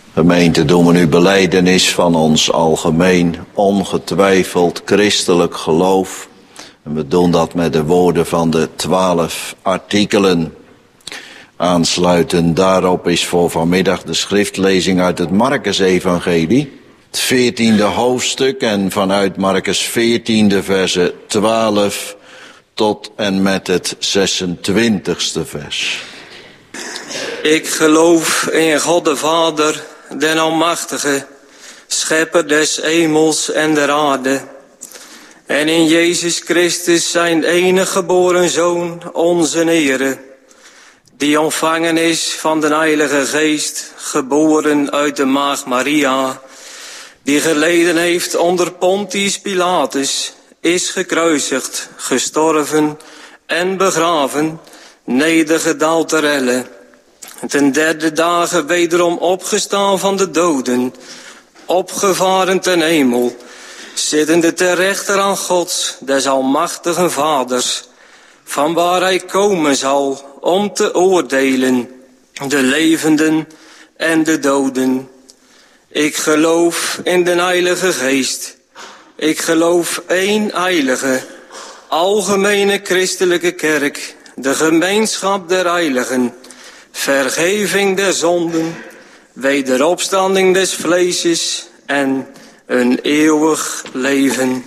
Gemeente, doen we nu belijdenis van ons algemeen, ongetwijfeld christelijk geloof. En we doen dat met de woorden van de 12 artikelen. Aansluitend daarop is voor vanmiddag de schriftlezing uit het Markus-evangelie. Het 14e hoofdstuk en vanuit Markus 14 versen 12 tot en met het 26e vers. Ik geloof in God de Vader, den Almachtige, schepper des hemels en der aarde. En in Jezus Christus zijn enige geboren Zoon, onze Heere, die ontvangen is van de Heilige Geest, geboren uit de maagd Maria, die geleden heeft onder Pontius Pilatus, is gekruisigd, gestorven en begraven, nedergedaald ter helle. Ten derde dagen wederom opgestaan van de doden, opgevaren ten hemel, zittende ter rechter aan Gods, des almachtigen Vaders, van waar hij komen zal om te oordelen, de levenden en de doden. Ik geloof in de Heilige Geest. Ik geloof één heilige, algemene christelijke kerk, de gemeenschap der heiligen, vergeving der zonden, wederopstanding des vleeses en een eeuwig leven.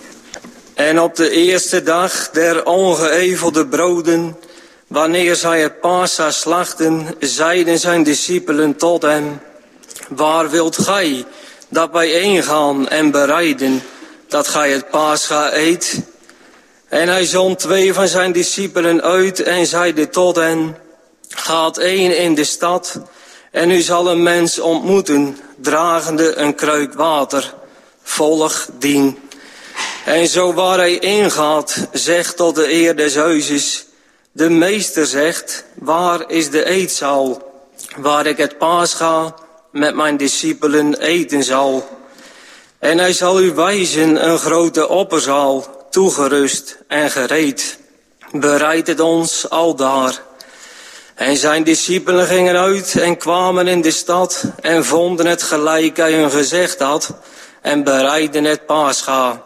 En op de eerste dag der ongeëvelde broden, wanneer zij het Pasa slachten, zeiden zijn discipelen tot hem: waar wilt gij dat wij ingaan en bereiden, dat gij het Pascha eet? En hij zond 2 van zijn discipelen uit en zeide tot hen: gaat één in de stad en u zal een mens ontmoeten, dragende een kruik water. Volg dien. En zo waar hij ingaat, zegt tot de eer des huizes: de meester zegt, waar is de eetzaal, waar ik het Pascha met mijn discipelen eten zal? En hij zal u wijzen een grote opperzaal, toegerust en gereed. Bereid het ons aldaar. En zijn discipelen gingen uit en kwamen in de stad en vonden het gelijk hij hun gezegd had en bereidden het Pascha.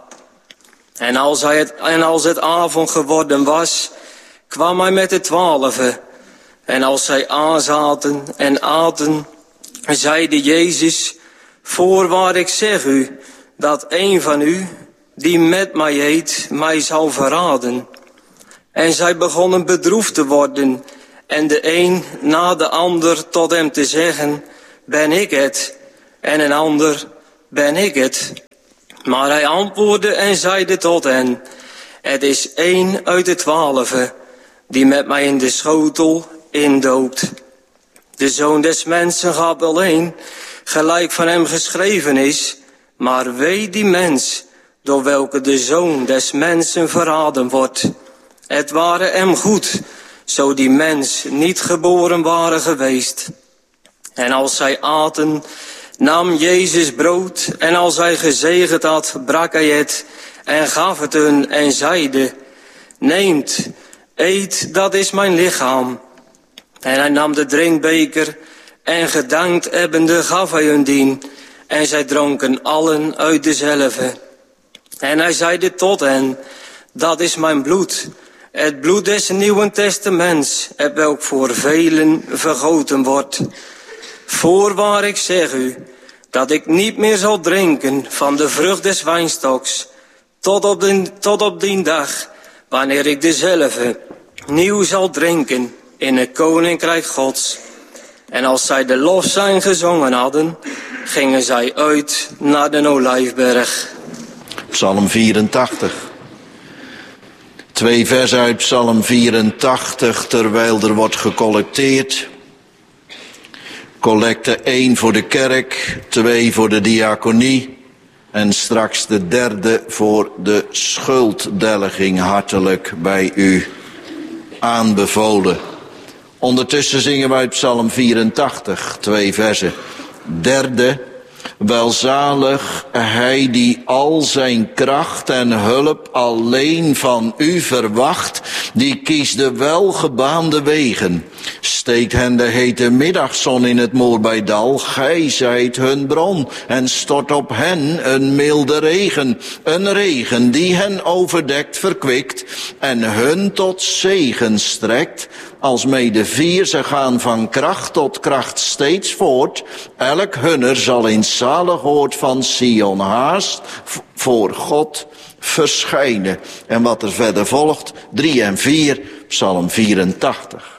En als het avond geworden was, kwam hij met de 12. En als zij aanzaten en aten, zeide Jezus: voorwaar ik zeg u, dat een van u, die met mij eet, mij zal verraden. En zij begonnen bedroefd te worden, en de een na de ander tot hem te zeggen: ben ik het? En een ander: ben ik het? Maar hij antwoordde en zeide tot hen: het is één uit de 12, die met mij in de schotel indoopt. De Zoon des Mensen gaat alleen, gelijk van hem geschreven is, maar wee die mens, door welke de Zoon des Mensen verraden wordt. Het ware hem goed, zo die mens niet geboren ware geweest. En als zij aten, nam Jezus brood, en als hij gezegend had, brak hij het en gaf het hun en zeide: neemt, eet, dat is mijn lichaam. En hij nam de drinkbeker en gedankt hebbende gaf hij hun dien, en zij dronken allen uit dezelve. En hij zeide tot hen: dat is mijn bloed, het bloed des Nieuwen Testaments, hetwelk voor velen vergoten wordt. Voorwaar ik zeg u, dat ik niet meer zal drinken van de vrucht des wijnstoks, tot op die dag, wanneer ik dezelve nieuw zal drinken in het koninkrijk Gods. En als zij de lofzang gezongen hadden, gingen zij uit naar de Olijfberg. Psalm 84. 2 versen uit Psalm 84, terwijl er wordt gecollecteerd. Collecte 1 voor de kerk, 2 voor de diaconie en straks de derde voor de schulddelging, hartelijk bij u aanbevolen. Ondertussen zingen wij Psalm 84, 2 versen. Derde, Welzalig hij die al zijn kracht en hulp alleen van u verwacht, die kiest de welgebaande wegen. Steekt hen de hete middagzon in het Moerbijdal, gij zijt hun bron, en stort op hen een milde regen. Een regen die hen overdekt, verkwikt en hun tot zegen strekt. Als medevier ze gaan van kracht tot kracht steeds voort. Elk hunner zal in zalig oord van Sion haast voor God verschijnen. En wat er verder volgt, 3 en 4, Psalm 84.